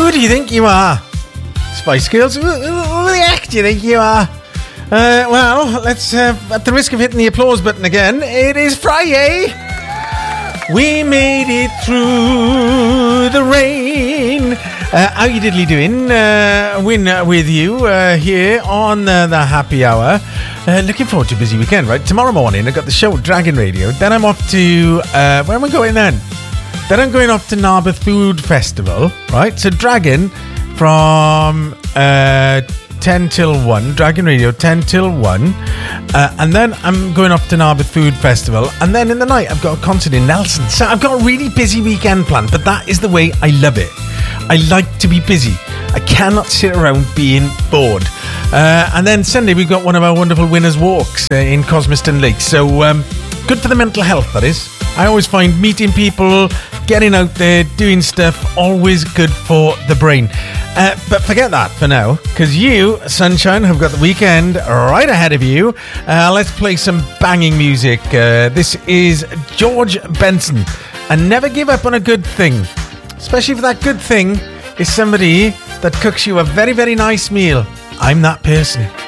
Who do you think you are? Spice Girls? Who the heck do you think you are? Well, let's, at the risk of hitting the applause button again, it is Friday. We made it through the rain. How you diddly doing? Win with you here on the happy hour. Looking forward to a busy weekend, right? Tomorrow morning, I got the show Dragon Radio. Then I'm off to... where am I going then? Then I'm going off to Narberth Food Festival, right? So Dragon from 10 till 1. Dragon Radio, 10 till 1. And then I'm going off to Narberth Food Festival. And then in the night, I've got a concert in Nelson. So I've got a really busy weekend planned. But that is the way I love it. I like to be busy. I cannot sit around being bored. And then Sunday, we've got one of our wonderful winners' walks in Cosmiston Lake. So good for the mental health, that is. I always find meeting people, getting out there, doing stuff, always good for the brain. But forget that for now, because you, Sunshine, have got the weekend right ahead of you. Let's play some banging music. This is George Benson. And never give up on a good thing. Especially if that good thing is somebody that cooks you a very, very nice meal. I'm that person.